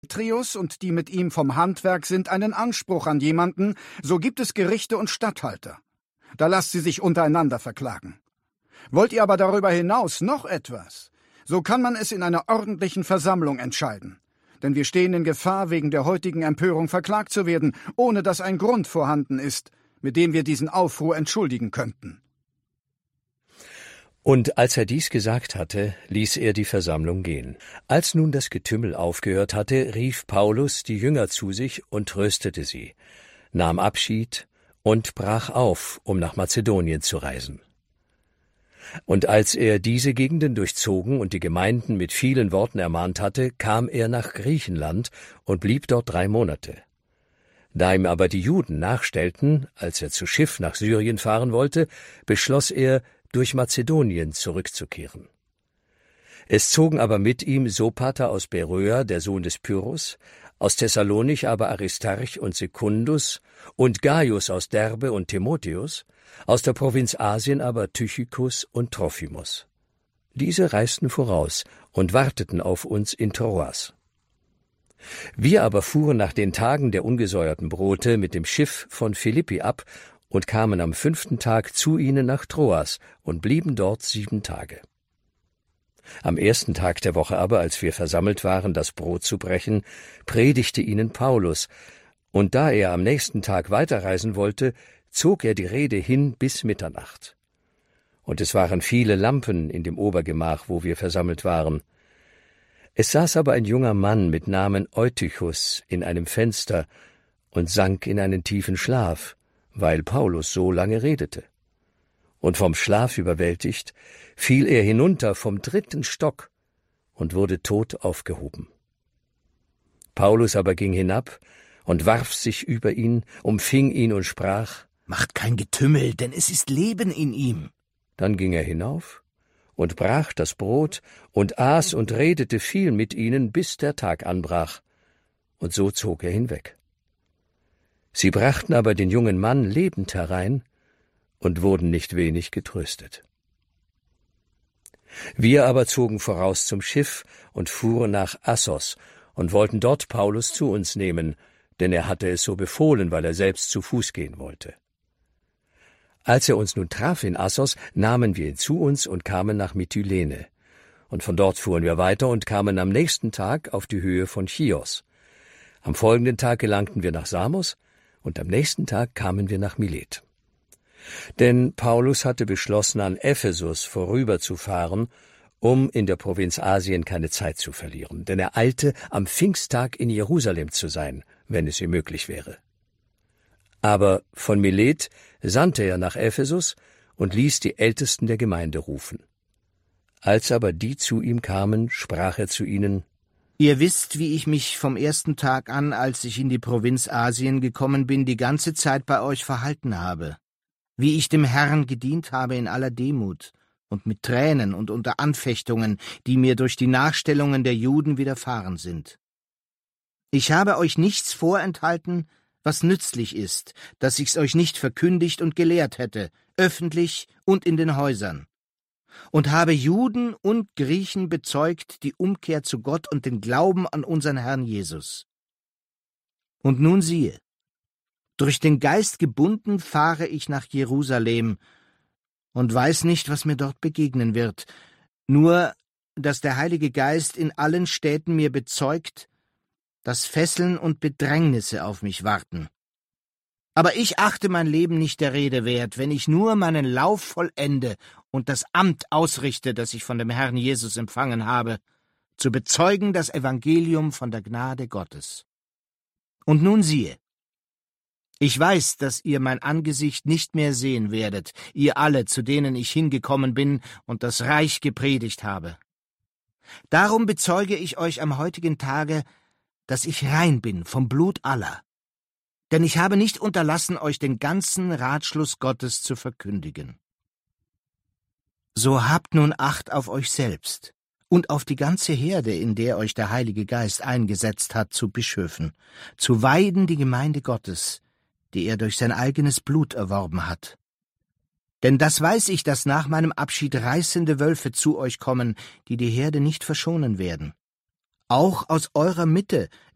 Demetrius und die mit ihm vom Handwerk sind einen Anspruch an jemanden, so gibt es Gerichte und Statthalter. Da lasst sie sich untereinander verklagen. Wollt ihr aber darüber hinaus noch etwas, so kann man es in einer ordentlichen Versammlung entscheiden. Denn wir stehen in Gefahr, wegen der heutigen Empörung verklagt zu werden, ohne dass ein Grund vorhanden ist, mit dem wir diesen Aufruhr entschuldigen könnten. Und als er dies gesagt hatte, ließ er die Versammlung gehen. Als nun das Getümmel aufgehört hatte, rief Paulus die Jünger zu sich und tröstete sie, nahm Abschied und brach auf, um nach Mazedonien zu reisen. Und als er diese Gegenden durchzogen und die Gemeinden mit vielen Worten ermahnt hatte, kam er nach Griechenland und blieb dort 3 Monate. Da ihm aber die Juden nachstellten, als er zu Schiff nach Syrien fahren wollte, beschloss er, durch Mazedonien zurückzukehren. Es zogen aber mit ihm Sopater aus Beröa, der Sohn des Pyrrhus, aus Thessalonich aber Aristarch und Sekundus und Gaius aus Derbe und Timotheus, aus der Provinz Asien aber Tychicus und Trophimus. Diese reisten voraus und warteten auf uns in Troas. Wir aber fuhren nach den Tagen der ungesäuerten Brote mit dem Schiff von Philippi ab und kamen am 5. Tag zu ihnen nach Troas und blieben dort 7 Tage. Am 1. Tag der Woche aber, als wir versammelt waren, das Brot zu brechen, predigte ihnen Paulus, und da er am nächsten Tag weiterreisen wollte, zog er die Rede hin bis Mitternacht. Und es waren viele Lampen in dem Obergemach, wo wir versammelt waren. Es saß aber ein junger Mann mit Namen Eutychus in einem Fenster und sank in einen tiefen Schlaf, weil Paulus so lange redete. Und vom Schlaf überwältigt, fiel er hinunter vom 3. Stock und wurde tot aufgehoben. Paulus aber ging hinab und warf sich über ihn, umfing ihn und sprach: »Macht kein Getümmel, denn es ist Leben in ihm.« Dann ging er hinauf und brach das Brot und aß und redete viel mit ihnen, bis der Tag anbrach, und so zog er hinweg. Sie brachten aber den jungen Mann lebend herein und wurden nicht wenig getröstet. Wir aber zogen voraus zum Schiff und fuhren nach Assos und wollten dort Paulus zu uns nehmen, denn er hatte es so befohlen, weil er selbst zu Fuß gehen wollte. Als er uns nun traf in Assos, nahmen wir ihn zu uns und kamen nach Mytilene. Und von dort fuhren wir weiter und kamen am nächsten Tag auf die Höhe von Chios. Am folgenden Tag gelangten wir nach Samos, und am nächsten Tag kamen wir nach Milet. Denn Paulus hatte beschlossen, an Ephesus vorüberzufahren, um in der Provinz Asien keine Zeit zu verlieren, denn er eilte, am Pfingsttag in Jerusalem zu sein, wenn es ihm möglich wäre. Aber von Milet sandte er nach Ephesus und ließ die Ältesten der Gemeinde rufen. Als aber die zu ihm kamen, sprach er zu ihnen: »Ihr wisst, wie ich mich vom ersten Tag an, als ich in die Provinz Asien gekommen bin, die ganze Zeit bei euch verhalten habe, wie ich dem Herrn gedient habe in aller Demut und mit Tränen und unter Anfechtungen, die mir durch die Nachstellungen der Juden widerfahren sind. Ich habe euch nichts vorenthalten, was nützlich ist, dass ich's euch nicht verkündigt und gelehrt hätte, öffentlich und in den Häusern. Und habe Juden und Griechen bezeugt die Umkehr zu Gott und den Glauben an unseren Herrn Jesus. Und nun siehe, durch den Geist gebunden fahre ich nach Jerusalem und weiß nicht, was mir dort begegnen wird, nur, dass der Heilige Geist in allen Städten mir bezeugt, dass Fesseln und Bedrängnisse auf mich warten. Aber ich achte mein Leben nicht der Rede wert, wenn ich nur meinen Lauf vollende und das Amt ausrichte, das ich von dem Herrn Jesus empfangen habe, zu bezeugen das Evangelium von der Gnade Gottes. Und nun siehe, ich weiß, dass ihr mein Angesicht nicht mehr sehen werdet, ihr alle, zu denen ich hingekommen bin und das Reich gepredigt habe. Darum bezeuge ich euch am heutigen Tage, dass ich rein bin vom Blut aller. Denn ich habe nicht unterlassen, euch den ganzen Ratschluss Gottes zu verkündigen. So habt nun Acht auf euch selbst und auf die ganze Herde, in der euch der Heilige Geist eingesetzt hat zu Bischöfen, zu weiden die Gemeinde Gottes, die er durch sein eigenes Blut erworben hat. Denn das weiß ich, dass nach meinem Abschied reißende Wölfe zu euch kommen, die die Herde nicht verschonen werden. Auch aus eurer Mitte